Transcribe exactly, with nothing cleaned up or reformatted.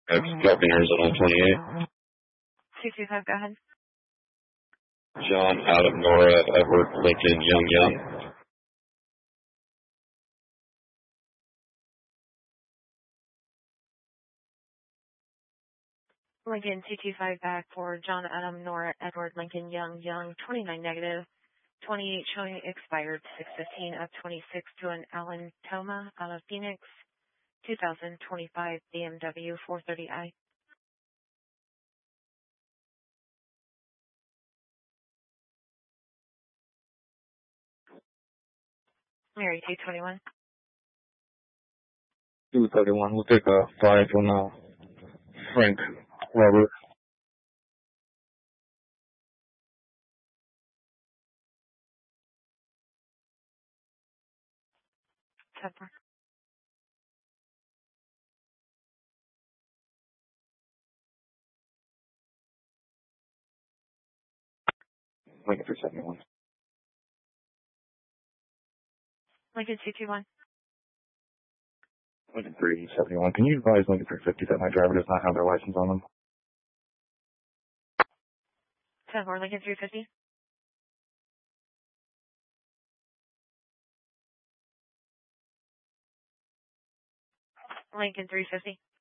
X, copy Arizona twenty-eight. two two five, go ahead. John, Adam, Nora, Edward, Lincoln, Young, Young. Lincoln two two five back for John, Adam, Nora, Edward, Lincoln, Young, Young, twenty-nine negative. twenty-eight showing expired six fifteen of twenty-six to an Alan Toma out of Phoenix, two thousand twenty-five B M W four thirty i. Mary two twenty-one. two thirty-one. We'll take a five on uh, Frank Robert. September. Lincoln three seventy-one. Lincoln two two one. Lincoln three seventy-one. Can you advise Lincoln three fifty that my driver does not have their license on them? ten four, Lincoln three fifty. Lincoln three fifty.